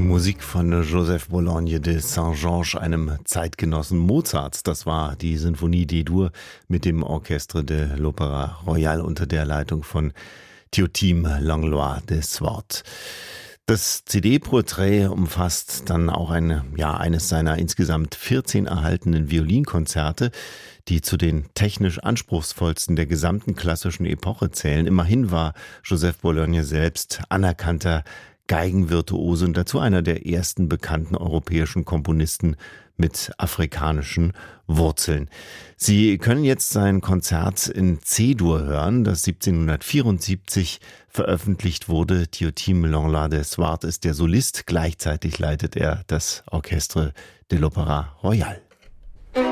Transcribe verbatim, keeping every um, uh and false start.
Musik von Joseph Bologne de Saint-Georges, einem Zeitgenossen Mozarts. Das war die Sinfonie D-Dur mit dem Orchestre de l'Opéra Royal unter der Leitung von Théotime Langlois de Swart. Das C D-Porträt umfasst dann auch ein, ja, eines seiner insgesamt vierzehn erhaltenen Violinkonzerte, die zu den technisch anspruchsvollsten der gesamten klassischen Epoche zählen. Immerhin war Joseph Bologne selbst anerkannter Geigenvirtuose und dazu einer der ersten bekannten europäischen Komponisten mit afrikanischen Wurzeln. Sie können jetzt sein Konzert in C-Dur hören, das siebzehnhundertvierundsiebzig veröffentlicht wurde. Théotime Langlois de Swart ist der Solist, gleichzeitig leitet er das Orchestre de l'Opéra Royal.